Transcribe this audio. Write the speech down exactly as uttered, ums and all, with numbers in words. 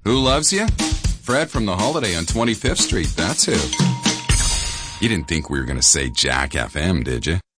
Who loves you? Fred from The Holiday on twenty-fifth Street, that's who. You didn't think we were going to say Jack F M, did you?